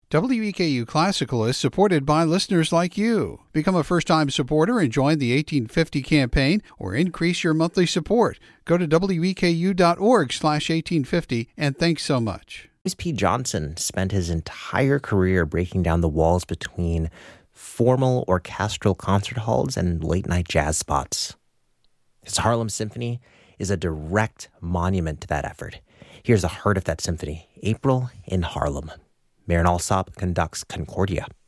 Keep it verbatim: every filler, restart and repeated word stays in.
W E K U Classical is supported by listeners like you. Become a first-time supporter and join the eighteen fifty campaign or increase your monthly support. Go to W E K U dot org slash eighteen fifty and thanks so much. James P. Johnson spent his entire career breaking down the walls between formal orchestral concert halls and late-night jazz spots. His Harlem Symphony is a direct monument to that effort. Here's the heart of that symphony, April in Harlem. Marin Alsop conducts Concordia.